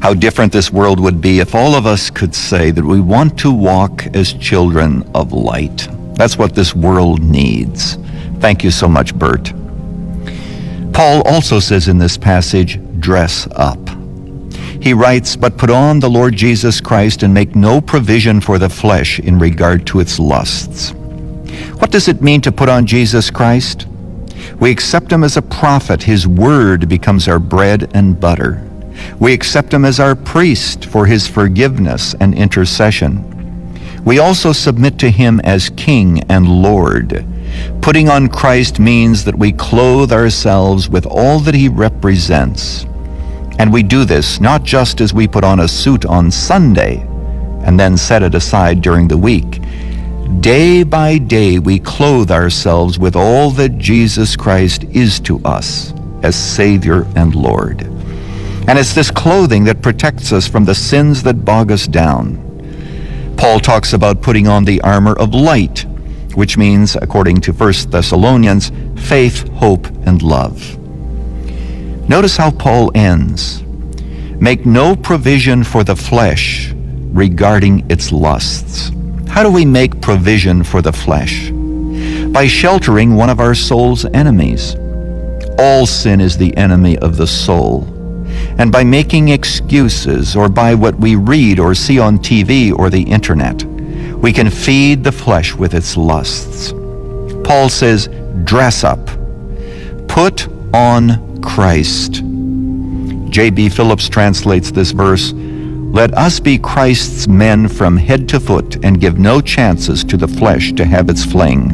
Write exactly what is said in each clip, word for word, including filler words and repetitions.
How different this world would be if all of us could say that we want to walk as children of light. That's what this world needs. Thank you so much, Bert. Paul also says in this passage, dress up. He writes, but put on the Lord Jesus Christ and make no provision for the flesh in regard to its lusts. What does it mean to put on Jesus Christ? We accept him as a prophet. His word becomes our bread and butter. We accept him as our priest for his forgiveness and intercession. We also submit to him as King and Lord. Putting on Christ means that we clothe ourselves with all that he represents. And we do this not just as we put on a suit on Sunday and then set it aside during the week. Day by day, we clothe ourselves with all that Jesus Christ is to us as Savior and Lord. And it's this clothing that protects us from the sins that bog us down. Paul talks about putting on the armor of light, which means, according to First Thessalonians, faith, hope, and love. Notice how Paul ends. Make no provision for the flesh regarding its lusts. How do we make provision for the flesh? By sheltering one of our soul's enemies. All sin is the enemy of the soul. And by making excuses, or by what we read or see on T V or the internet, we can feed the flesh with its lusts. Paul says, dress up. Put on Christ. J B Phillips translates this verse, let us be Christ's men from head to foot and give no chances to the flesh to have its fling.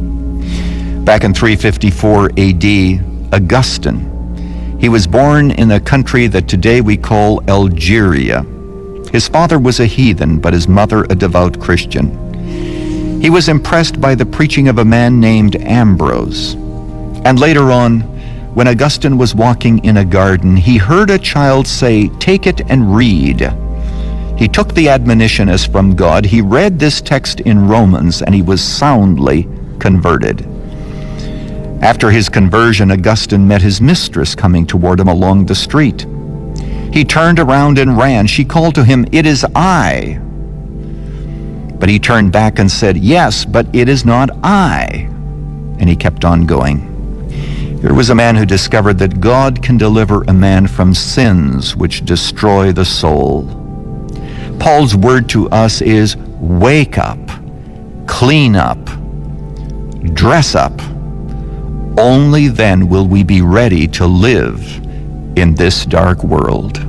Back in three fifty-four A D, Augustine, he was born in a country that today we call Algeria. His father was a heathen, but his mother a devout Christian. He was impressed by the preaching of a man named Ambrose. And later on, when Augustine was walking in a garden, he heard a child say, take it and read. He took the admonition as from God. He read this text in Romans, and he was soundly converted. After his conversion, Augustine met his mistress coming toward him along the street. He turned around and ran. She called to him, it is I. But he turned back and said, yes, but it is not I. And he kept on going. Here was a man who discovered that God can deliver a man from sins which destroy the soul. Paul's word to us is, wake up, clean up, dress up. Only then will we be ready to live in this dark world.